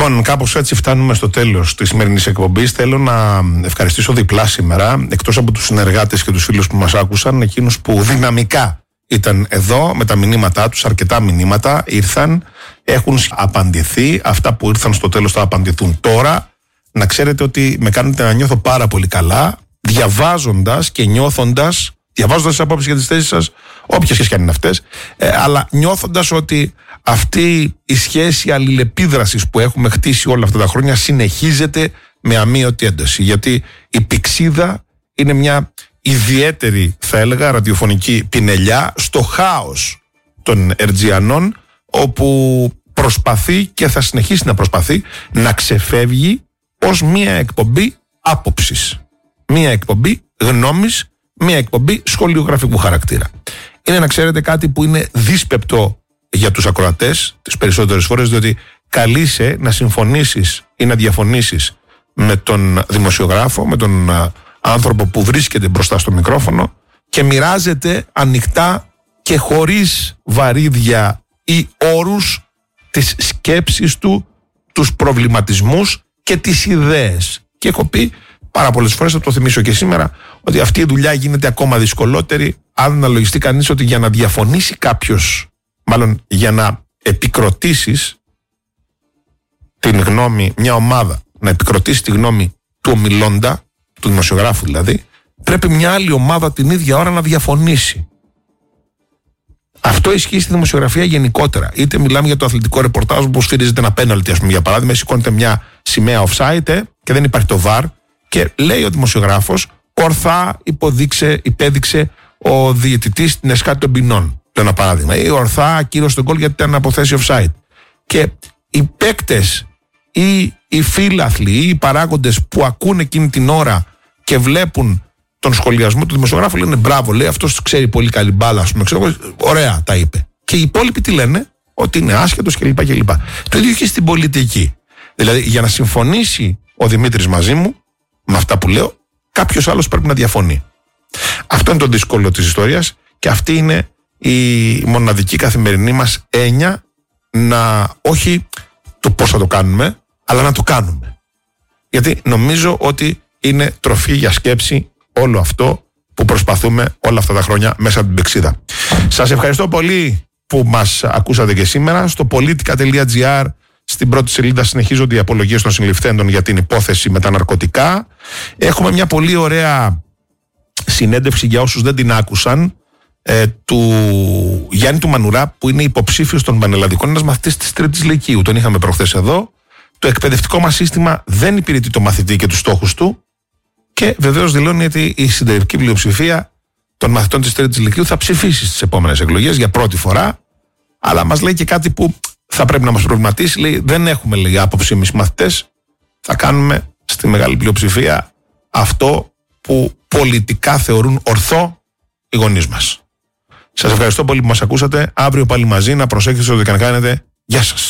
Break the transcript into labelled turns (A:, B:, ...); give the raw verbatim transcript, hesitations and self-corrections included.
A: Λοιπόν, κάπως έτσι φτάνουμε στο τέλος της σημερινής εκπομπής. Θέλω να ευχαριστήσω διπλά σήμερα, εκτός από τους συνεργάτες και τους φίλους που μας άκουσαν, εκείνους που δυναμικά ήταν εδώ με τα μηνύματά τους, αρκετά μηνύματα ήρθαν, έχουν απαντηθεί. Αυτά που ήρθαν στο τέλος θα απαντηθούν τώρα. Να ξέρετε ότι με κάνετε να νιώθω πάρα πολύ καλά, διαβάζοντας και νιώθοντας, διαβάζοντας τις απόψεις και τις θέσεις σας, όποιες και αν είναι αυτές, ε, αλλά νιώθοντας ότι αυτή η σχέση αλληλεπίδρασης που έχουμε χτίσει όλα αυτά τα χρόνια συνεχίζεται με αμείωτη ένταση. Γιατί η Πηξίδα είναι μια ιδιαίτερη, θα έλεγα, ραδιοφωνική πινελιά στο χάος των Ερτζιανών, όπου προσπαθεί και θα συνεχίσει να προσπαθεί να ξεφεύγει ως μια εκπομπή άποψης, μια εκπομπή γνώμης, μια εκπομπή σχολιογραφικού χαρακτήρα. Είναι, να ξέρετε, κάτι που είναι δύσπεπτο για τους ακροατές τις περισσότερες φορές, διότι καλείσαι να συμφωνήσεις ή να διαφωνήσεις με τον δημοσιογράφο, με τον άνθρωπο που βρίσκεται μπροστά στο μικρόφωνο και μοιράζεται ανοιχτά και χωρίς βαρύδια ή όρους τις σκέψεις του, τους προβληματισμούς και τις ιδέες. Και έχω πει πάρα πολλές φορές, θα το θυμίσω και σήμερα, ότι αυτή η δουλειά γίνεται ακόμα δυσκολότερη αν αναλογιστεί κανείς ότι για να διαφωνήσει κάποιος, μάλλον για να επικροτήσεις την γνώμη, μια ομάδα να επικροτήσει τη γνώμη του ομιλώντα, του δημοσιογράφου δηλαδή, πρέπει μια άλλη ομάδα την ίδια ώρα να διαφωνήσει. Αυτό ισχύει στη δημοσιογραφία γενικότερα. Είτε μιλάμε για το αθλητικό ρεπορτάζ που σφυρίζεται ένα πέναλτι, ας πούμε, για παράδειγμα, σηκώνεται μια σημαία offside ε, και δεν υπάρχει το βαρ και λέει ο δημοσιογράφος, ορθά υποδείξε, υπέδειξε ο διαιτητής την εσχάτη των ποινών. Ένα παράδειγμα. Ή ορθά ακύρωσε τον γκολ γιατί ήταν από θέση offside. Και οι παίκτες ή οι φίλαθλοι ή οι παράγοντες που ακούν εκείνη την ώρα και βλέπουν τον σχολιασμό του δημοσιογράφου λένε μπράβο, λέει, αυτός ξέρει πολύ καλή μπάλα, ας πούμε, ξέρω, ωραία τα είπε. Και οι υπόλοιποι τι λένε, ότι είναι άσχετος κλπ. κλπ. Το ίδιο και στην πολιτική. Δηλαδή, για να συμφωνήσει ο Δημήτρης μαζί μου με αυτά που λέω, κάποιος άλλος πρέπει να διαφωνεί. Αυτό είναι το δύσκολο της ιστορίας και αυτή είναι η μοναδική καθημερινή μας έννοια, να όχι το πώς θα το κάνουμε, αλλά να το κάνουμε. Γιατί νομίζω ότι είναι τροφή για σκέψη όλο αυτό που προσπαθούμε όλα αυτά τα χρόνια μέσα από την Πηξίδα. Σας ευχαριστώ πολύ που μας ακούσατε και σήμερα. Στο politica τελεία gr στην πρώτη σελίδα συνεχίζονται οι απολογίες των συλληφθέντων για την υπόθεση με τα ναρκωτικά. Έχουμε μια πολύ ωραία συνέντευξη για όσους δεν την άκουσαν, ε, του Γιάννη του Μανουρά, που είναι υποψήφιος των πανελλαδικών, ένας μαθητής της τρίτης λυκείου. Τον είχαμε προχθές εδώ. Το εκπαιδευτικό μας σύστημα δεν υπηρετεί το μαθητή και τους στόχους του και βεβαίως δηλώνει ότι η συντριπτική πλειοψηφία των μαθητών της τρίτης λυκείου θα ψηφίσει στις επόμενες εκλογές για πρώτη φορά, αλλά μας λέει και κάτι που θα πρέπει να μας προβληματίσει. Λέει, δεν έχουμε, λέει, άποψη εμείς μαθητές, θα κάνουμε στη μεγάλη πλειοψηφία αυτό που πολιτικά θεωρούν ορθό οι γονείς μας. Σας ευχαριστώ πολύ που μας ακούσατε. Αύριο πάλι μαζί, να προσέχετε ό,τι και να κάνετε. Γεια σας.